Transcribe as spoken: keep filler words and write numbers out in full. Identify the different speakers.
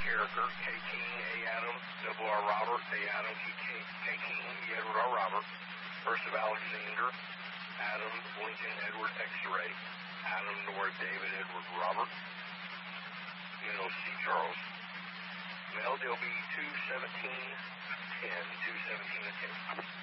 Speaker 1: Carricker, K King, A Adam, double R Robert, A Adam, K King, K King, E Edward R Robert, first of Alexander, Adam, Lincoln, Edward X-Ray, Adam, Nora, David, Edward Robert, Middle C. Charles. Male, they'll be two seventeen ten, two seventeen ten.